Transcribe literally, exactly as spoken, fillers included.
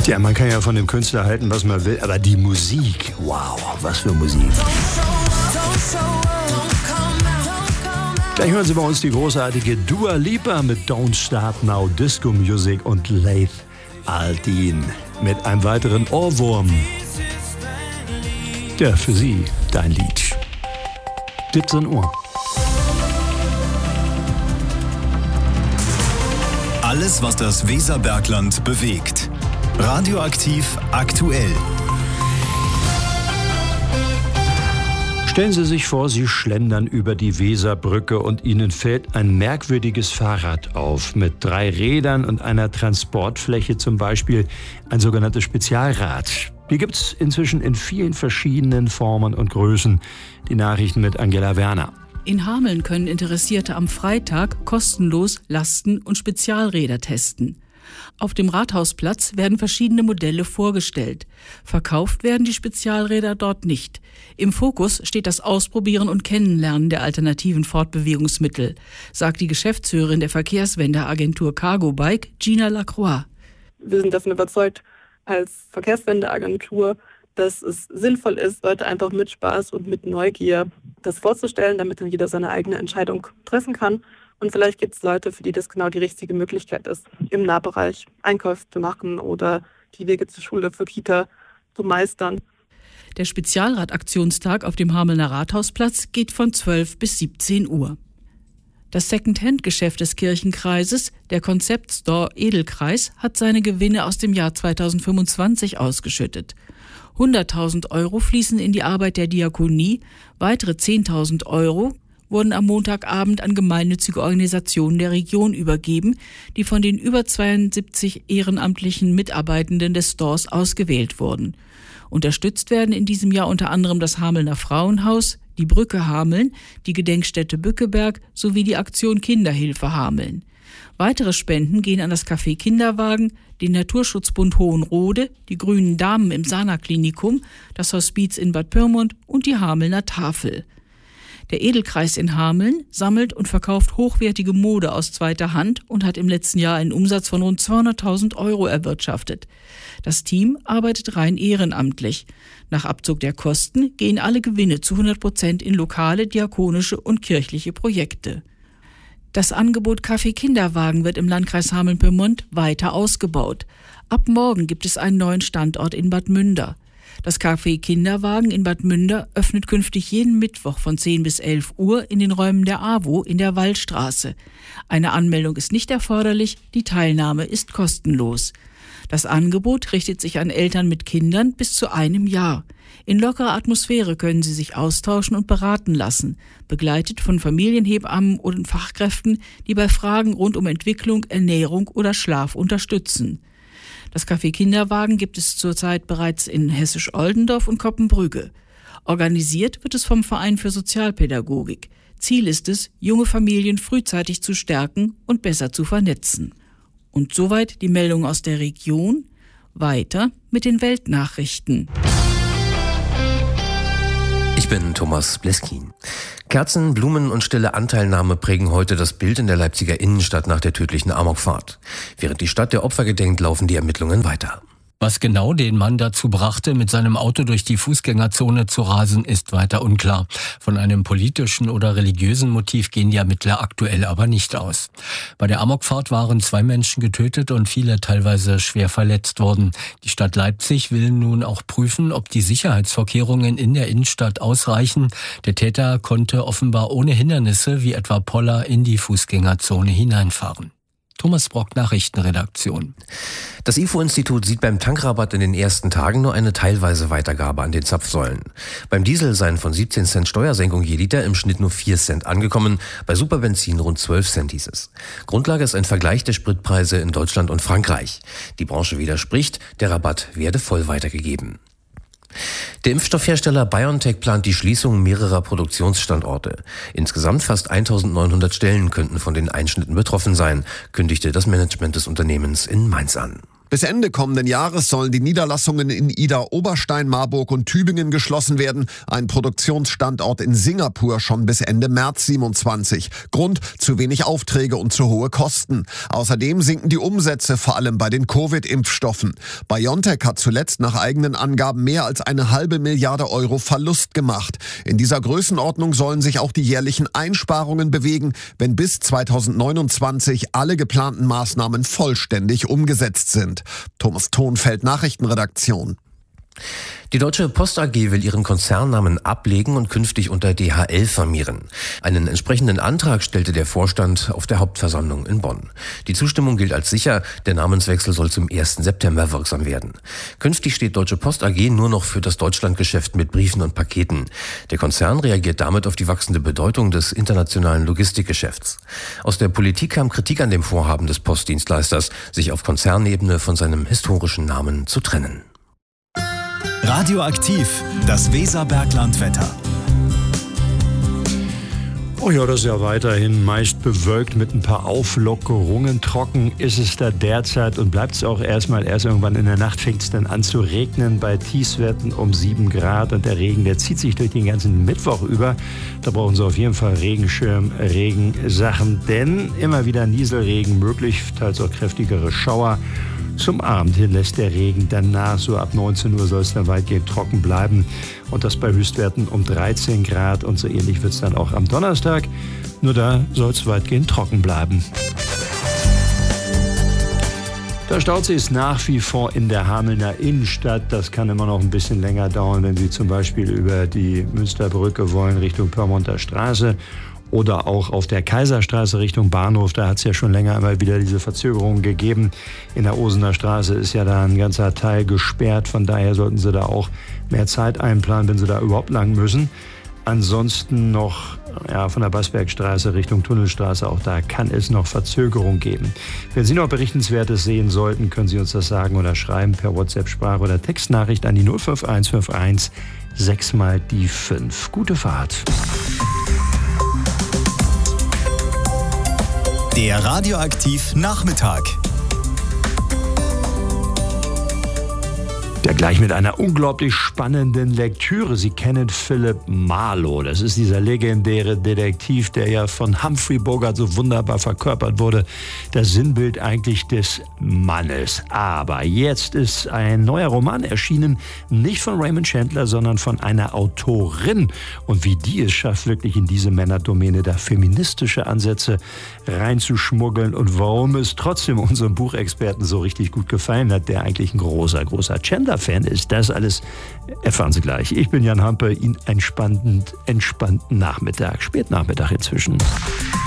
Ja, man kann ja von dem Künstler halten, was man will, aber die Musik, wow, was für Musik. Gleich hören Sie bei uns die großartige Dua Lipa mit Don't Start Now, Disco Music und Laith Al-Deen mit einem weiteren Ohrwurm. Ja, für Sie, dein Lied. siebzehn Uhr. Alles, was das Weserbergland bewegt. Radioaktiv aktuell. Stellen Sie sich vor, Sie schlendern über die Weserbrücke und Ihnen fällt ein merkwürdiges Fahrrad auf mit drei Rädern und einer Transportfläche, zum Beispiel ein sogenanntes Spezialrad. Die gibt's inzwischen in vielen verschiedenen Formen und Größen. Die Nachrichten mit Angela Werner. In Hameln können Interessierte am Freitag kostenlos Lasten- und Spezialräder testen. Auf dem Rathausplatz werden verschiedene Modelle vorgestellt. Verkauft werden die Spezialräder dort nicht. Im Fokus steht das Ausprobieren und Kennenlernen der alternativen Fortbewegungsmittel, sagt die Geschäftsführerin der Verkehrswendeagentur Cargo Bike, Gina Lacroix. Wir sind davon überzeugt, als Verkehrswendeagentur, dass es sinnvoll ist, Leute einfach mit Spaß und mit Neugier das vorzustellen, damit dann jeder seine eigene Entscheidung treffen kann. Und vielleicht gibt es Leute, für die das genau die richtige Möglichkeit ist, im Nahbereich Einkäufe zu machen oder die Wege zur Schule, für Kita zu meistern. Der Spezialradaktionstag auf dem Hamelner Rathausplatz geht von zwölf bis siebzehn Uhr. Das Second-Hand-Geschäft des Kirchenkreises, der Konzeptstore Edelkreis, hat seine Gewinne aus dem Jahr zweitausendfünfundzwanzig ausgeschüttet. hunderttausend Euro fließen in die Arbeit der Diakonie, weitere zehntausend Euro wurden am Montagabend an gemeinnützige Organisationen der Region übergeben, die von den über zweiundsiebzig ehrenamtlichen Mitarbeitenden des Stores ausgewählt wurden. Unterstützt werden in diesem Jahr unter anderem das Hamelner Frauenhaus, die Brücke Hameln, die Gedenkstätte Bückeberg sowie die Aktion Kinderhilfe Hameln. Weitere Spenden gehen an das Café Kinderwagen, den Naturschutzbund Hohenrode, die Grünen Damen im Sana-Klinikum, das Hospiz in Bad Pyrmont und die Hamelner Tafel. Der Edelkreis in Hameln sammelt und verkauft hochwertige Mode aus zweiter Hand und hat im letzten Jahr einen Umsatz von rund zweihunderttausend Euro erwirtschaftet. Das Team arbeitet rein ehrenamtlich. Nach Abzug der Kosten gehen alle Gewinne zu hundert Prozent in lokale, diakonische und kirchliche Projekte. Das Angebot Café Kinderwagen wird im Landkreis Hameln-Pyrmont weiter ausgebaut. Ab morgen gibt es einen neuen Standort in Bad Münder. Das Café Kinderwagen in Bad Münder öffnet künftig jeden Mittwoch von zehn bis elf Uhr in den Räumen der AWO in der Wallstraße. Eine Anmeldung ist nicht erforderlich, die Teilnahme ist kostenlos. Das Angebot richtet sich an Eltern mit Kindern bis zu einem Jahr. In lockerer Atmosphäre können sie sich austauschen und beraten lassen, begleitet von Familienhebammen und Fachkräften, die bei Fragen rund um Entwicklung, Ernährung oder Schlaf unterstützen. Das Café Kinderwagen gibt es zurzeit bereits in Hessisch-Oldendorf und Koppenbrügge. Organisiert wird es vom Verein für Sozialpädagogik. Ziel ist es, junge Familien frühzeitig zu stärken und besser zu vernetzen. Und soweit die Meldung aus der Region. Weiter mit den Weltnachrichten. Ich bin Thomas Bleskin. Kerzen, Blumen und stille Anteilnahme prägen heute das Bild in der Leipziger Innenstadt nach der tödlichen Amokfahrt. Während die Stadt der Opfer gedenkt, laufen die Ermittlungen weiter. Was genau den Mann dazu brachte, mit seinem Auto durch die Fußgängerzone zu rasen, ist weiter unklar. Von einem politischen oder religiösen Motiv gehen die Ermittler aktuell aber nicht aus. Bei der Amokfahrt waren zwei Menschen getötet und viele teilweise schwer verletzt worden. Die Stadt Leipzig will nun auch prüfen, ob die Sicherheitsvorkehrungen in der Innenstadt ausreichen. Der Täter konnte offenbar ohne Hindernisse wie etwa Poller in die Fußgängerzone hineinfahren. Thomas Brock, Nachrichtenredaktion. Das I F O-Institut sieht beim Tankrabatt in den ersten Tagen nur eine teilweise Weitergabe an den Zapfsäulen. Beim Diesel seien von siebzehn Cent Steuersenkung je Liter im Schnitt nur vier Cent angekommen, bei Superbenzin rund zwölf Cent hieß es. Grundlage ist ein Vergleich der Spritpreise in Deutschland und Frankreich. Die Branche widerspricht, der Rabatt werde voll weitergegeben. Der Impfstoffhersteller BioNTech plant die Schließung mehrerer Produktionsstandorte. Insgesamt fast eintausendneunhundert Stellen könnten von den Einschnitten betroffen sein, kündigte das Management des Unternehmens in Mainz an. Bis Ende kommenden Jahres sollen die Niederlassungen in Idar-Oberstein, Marburg und Tübingen geschlossen werden. Ein Produktionsstandort in Singapur schon bis Ende März siebenundzwanzig. Grund: zu wenig Aufträge und zu hohe Kosten. Außerdem sinken die Umsätze, vor allem bei den Covid-Impfstoffen. BioNTech hat zuletzt nach eigenen Angaben mehr als eine halbe Milliarde Euro Verlust gemacht. In dieser Größenordnung sollen sich auch die jährlichen Einsparungen bewegen, wenn bis zweitausendneunundzwanzig alle geplanten Maßnahmen vollständig umgesetzt sind. Thomas Thonfeld, Nachrichtenredaktion. Die Deutsche Post A G will ihren Konzernnamen ablegen und künftig unter D H L firmieren. Einen entsprechenden Antrag stellte der Vorstand auf der Hauptversammlung in Bonn. Die Zustimmung gilt als sicher, der Namenswechsel soll zum ersten September wirksam werden. Künftig steht Deutsche Post A G nur noch für das Deutschlandgeschäft mit Briefen und Paketen. Der Konzern reagiert damit auf die wachsende Bedeutung des internationalen Logistikgeschäfts. Aus der Politik kam Kritik an dem Vorhaben des Postdienstleisters, sich auf Konzernebene von seinem historischen Namen zu trennen. Radioaktiv, das Weserberglandwetter. Oh ja, das ist ja weiterhin meist bewölkt mit ein paar Auflockerungen. Trocken ist es da derzeit und bleibt es auch erstmal. Erst irgendwann in der Nacht fängt es dann an zu regnen bei Tiefstwerten um sieben Grad. Und der Regen, der zieht sich durch den ganzen Mittwoch über. Da brauchen Sie auf jeden Fall Regenschirm, Regensachen, denn immer wieder Nieselregen möglich, teils auch kräftigere Schauer. Zum Abend hin lässt der Regen dann nach. So ab neunzehn Uhr soll es dann weitgehend trocken bleiben. Und das bei Höchstwerten um dreizehn Grad. Und so ähnlich wird es dann auch am Donnerstag. Nur da soll es weitgehend trocken bleiben. Der Stausee ist nach wie vor in der Hamelner Innenstadt. Das kann immer noch ein bisschen länger dauern, wenn Sie zum Beispiel über die Münsterbrücke wollen Richtung Pyrmonter Straße. Oder auch auf der Kaiserstraße Richtung Bahnhof, da hat es ja schon länger immer wieder diese Verzögerungen gegeben. In der Osener Straße ist ja da ein ganzer Teil gesperrt, von daher sollten Sie da auch mehr Zeit einplanen, wenn Sie da überhaupt lang müssen. Ansonsten noch ja, von der Bassbergstraße Richtung Tunnelstraße, auch da kann es noch Verzögerung geben. Wenn Sie noch Berichtenswertes sehen sollten, können Sie uns das sagen oder schreiben per WhatsApp, Sprache oder Textnachricht an die null fünf eins fünf eins sechs mal die fünf. Gute Fahrt. Der Radioaktiv Nachmittag. Ja, gleich mit einer unglaublich spannenden Lektüre. Sie kennen Philip Marlowe. Das ist dieser legendäre Detektiv, der ja von Humphrey Bogart so wunderbar verkörpert wurde. Das Sinnbild eigentlich des Mannes. Aber jetzt ist ein neuer Roman erschienen, nicht von Raymond Chandler, sondern von einer Autorin. Und wie die es schafft, wirklich in diese Männerdomäne da feministische Ansätze reinzuschmuggeln und warum es trotzdem unserem Buchexperten so richtig gut gefallen hat, der eigentlich ein großer, großer Chandler-Fan ist. Das alles erfahren Sie gleich. Ich bin Jan Hampe, Ihnen einen entspannten, entspannten Nachmittag, Spätnachmittag inzwischen.